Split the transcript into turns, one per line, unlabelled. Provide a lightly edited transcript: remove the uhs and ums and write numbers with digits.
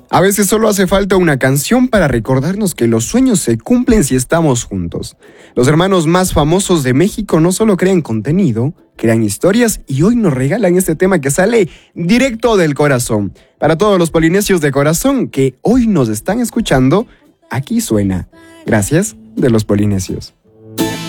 A veces solo hace falta una canción para recordarnos que los sueños se cumplen si estamos juntos. Los hermanos más famosos de México no solo crean contenido, crean historias y hoy nos regalan este tema que sale directo del corazón. Para todos los polinesios de corazón que hoy nos están escuchando, aquí suena Gracias de los Polinesios.